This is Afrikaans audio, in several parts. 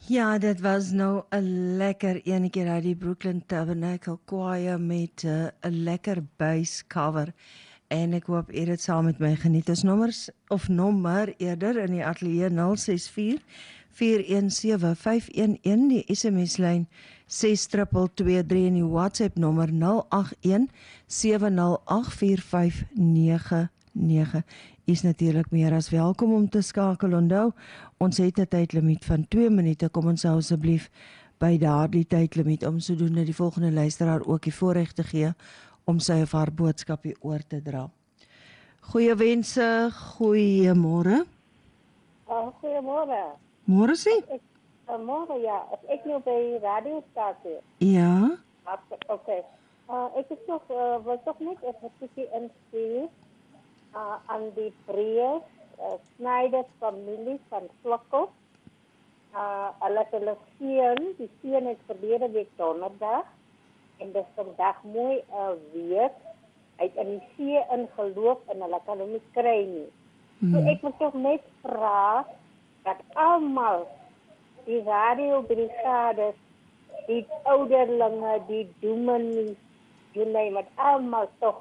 Ja, dit was nou 'n lekker enetjie uit die Brooklyn Tabernacle Choir met 'n lekker bass cover. En ek hoop u het dit saam met my geniet. Ons nommers of nommer eerder in die ateljee 064 417 511, die SMS lyn 6223 en die WhatsApp nommer 081 708 4599. Is natuurlik meer as welkom om te skakel. Onthou, ons het 'n tydlimiet van 2 minute. Kom ons hou asseblief by daardie tydlimiet om sodoende die volgende luisteraar ook die voorreg te gee om sy of haar boodskapie oor te dra. Goeie wense, goeiemôre. Goeiemôre. Môre sê? Môre ja, ek nou by radiostasie. Ja. Okay. Ek is nog wil toch net 'n petisie instuur aan die Breë Snyder familie van Slokop. Hulle seun het verlede week donderdag en dis vandag mooi weer uit in die see ingeloop en hulle kan hom nie kry nie. So ek moet toch net vra dat almal die radiobrigades, die ouderlinge, die dominees, you name it, almal toch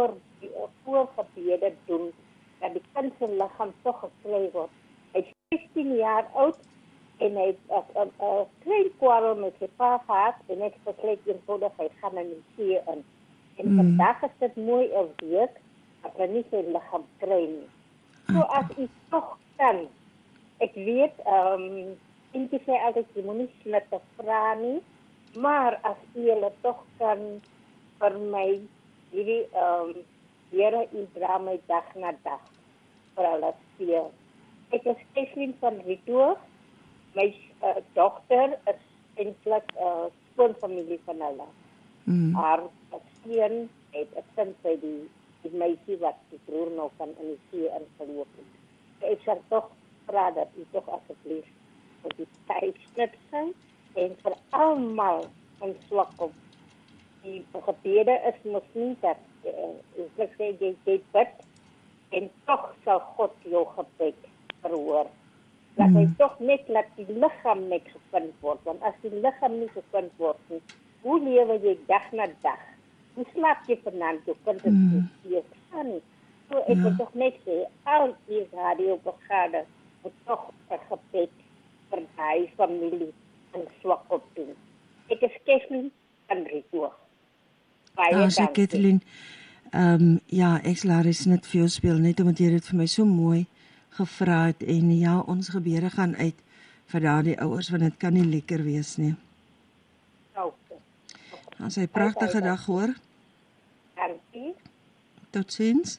voorgebede doen dat die kind se liggaam toch gekry word. Hy is 16 jaar oud en hy het 'n klein kwarrel met sy pa gehad en ek besluit eenvoudig hy gaan in die see in. En vandag is dit mooi 'n week dat hy nie sy liggaam kry nie. So as u toch kan, ek weet, Inkie sê altyd, jy moet nie slitte vra nie, maar as u hulle toch kan vir my, hierdie, Here, u dra my dag na dag, vir hulle speel. Ek is Keslin van Rietveld, my dochter is eintlik skoonfamilie van hulle. Haar seun het 'n kind by die meisie wat die broer nou van in die see ingeloop het. Ek sal toch vra dat u toch asseblief vir die tydslip zijn en vir almal in Slokop. Die gebede is mos nie dat ek sê jy bid en toch sal God jou gebed verhoor. Dat hy toch net laat die liggaam net gevind word, want as die liggaam nie gevind word nie, hoe lewe jy dag na dag? Hoe slaap jy vanaand, jou kind is nie gaan. So ek wil toch net sê, al die radiobrigade moet toch 'n gebed vir die familie in Slokop doen. Ek is Keslin van Rietveld. Baie dankie. Kathleen, ja, ek laat dit net vir jou speel, net omdat jy dit vir my so mooi gevra het, en ja, ons gebede gaan uit vir daardie ouers, want dit kan nie lekker wees nie. Okay. As hy pragtige dag hoor. Dankie. Totsiens.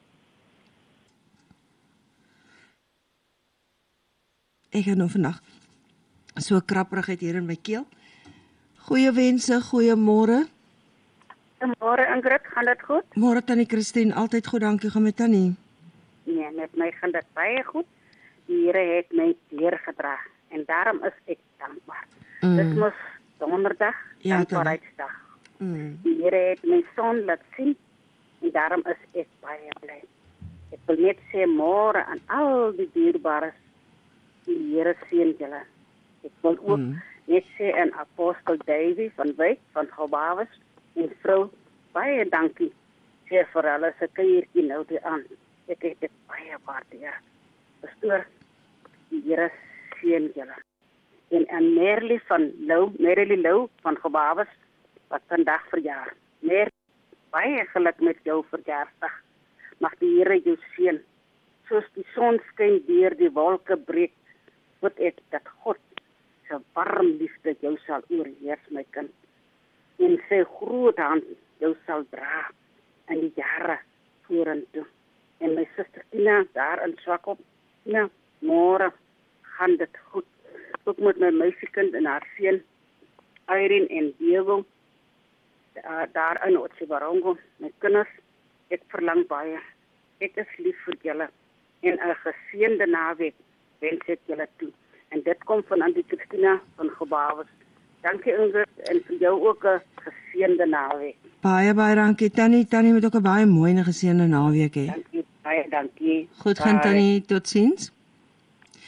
Ek het nou vandag so krapperigheid hier in my keel. Goeie wense, goeiemôre. Môre Ingrid, gaan dit goed? Môre tannie Christine, altyd goed, dankie. Gaan met tannie? Nee, met my gaan dit baie goed. Die Here het my deurgedra en daarom is ek dankbaar. Dit mos donderdag, dankbaarheidsdag. Die Here het my son laat sien en daarom is ek baie bly. Ek wil net sê môre aan al die dierbares, die Here seën julle. Ek wil ook net sê aan apostel Davie van Wyk van Gobawes en vrou, baie dankie sê vir hulle se kuiertjie nou die aan. Ek het dit baie waardeer. Pastoor, die Here seën julle. En aan Merly Lou van Gobawes wat vandag verjaar. Baie geluk met jou verjaarsdag. Mag die Here jou seën. Soos die son skyn deur die wolke breek, bid ek dat God se warm liefde jou sal oorheers, my kind. En sy groot hand jou sal dra in die jare vorentoe. En my suster Tina daar in Swakop, Tina, môre gaan dit goed. Ook met my meisiekind en haar seun, Irene en Diego, daar in Otjiwarongo, my kinders, ek verlang baie. Ek is lief vir julle en 'n geseënde naweek wens ek julle toe. En dit kom van Antie Christina van Gobawes. Dankie Ingrid en vir jou ook 'n geseënde naweek. Baie dankie Tannie. Tannie moet ook 'n baie mooi en geseënde naweek hê. Dankie, baie dankie. Goed gaan Tannie, totsiens.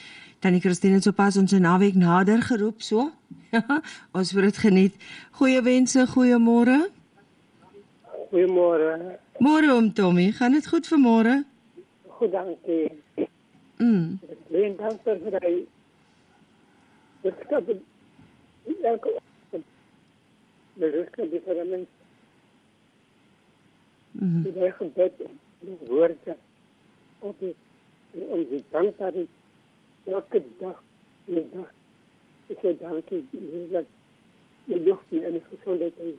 Tannie Christine het sopas ons 'n naweek nader geroep, so. Ja, ons wil dit geniet. Goeie wense, goeiemôre. Goeiemôre. Môre om Tommy, gaan dit goed vanmôre? Goed, dankie. Leen dank vir die beskap. Elke oggend. De rustige different. Die gebed, die woorde, op die dankbaarheid, elke dag, ik zeg dankie, dat je lucht me en de gezondheid en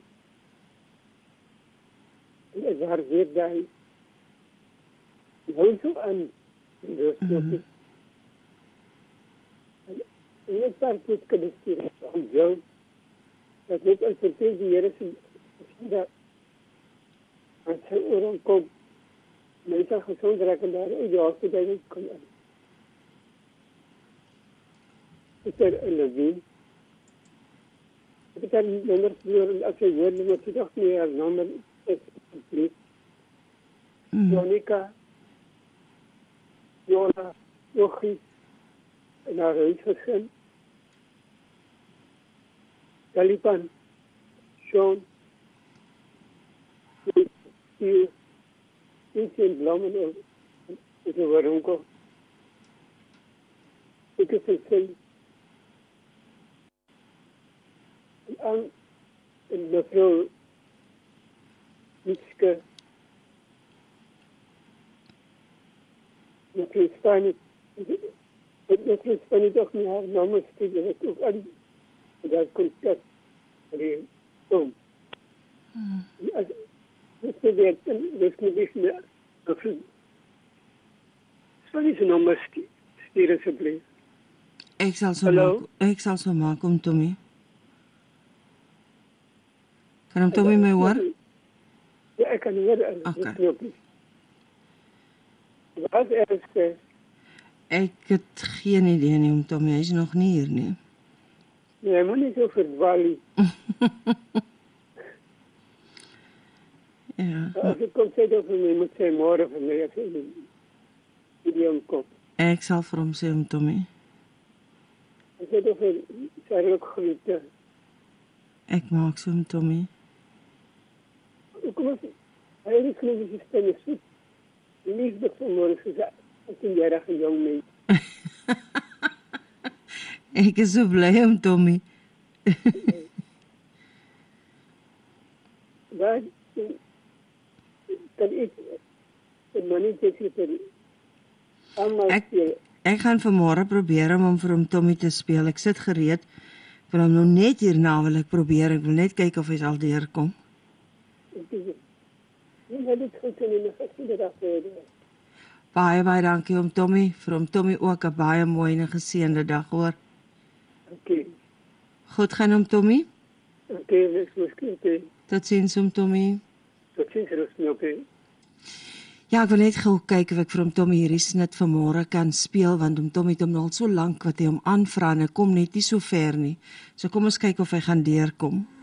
ik waardeer dat je houdt zo aan de rustige. En ik daar goed kunnen sturen om jou, dat ik als vertelde die Heer is, dat als hij oren komt, mensen gezond raken daar in de hospitalen komen. Ik heb een levin. Ik heb een nummer voor, als je woorden moet je toch meer een nummer is. Monica, Jona, Jochie, en haar huisgezin. Taliban, Sean, Steve, iets in Blommen ook. Ik heb een onkel. Ik heb een zin. En mevrouw Mitske, mevrouw Spanje, mevrouw Spanje toch niet haar naam sturen, dat ook al dat contact met die oom. Als je weet, dus moet ik meer mevrouw Spanje zijn nummer sturen, alsjeblieft. Ik sal so maak om Tommy. Kan Tommy my hoor? Ja, ik kan hoor. Okay. Wat is Ek het geen idee nie om Tommy, hy is nog nie hier nie. Nee, maar niet zo verdwaal nie. Ja. Als ik kom sê dat vir my, moet sê môre vir my, as hy die kom. Ek sal vir hom sê om Tommy. Ek sê dat vir sy ook groete. Ek maak so om Tommy. Kom ons, hy is geloof die stem is goed. Liefde van môre soos 'n 10-jarige jong mens. Ek is so bly om Tommy. Waar kan ek die manie sê vir almal speel? Ek gaan vanmôre probeer om vir hom Tommy te speel. Ek sit gereed. Ek wil hom nou net hierna wil ek probeer. Ek wil net kyk of hy sal deurkom. Ja, dit goed in die gesinde dag verder. Baie dankie om Tommy. Vir hom Tommy ook 'n baie mooi en geseënde dag hoor. Okay. Goed gaan om Tommy. Okay, miskien. Totsiens om Tommy. Totsiens, okay. Ja, ek wil net gou kyk of ek vir hom Tommy hierdie snit vanmôre kan speel, want om Tommy het hom al so lank wat hy hom aanvra en hy kom net nie so ver nie. So kom ons kyk of hy gaan deurkom.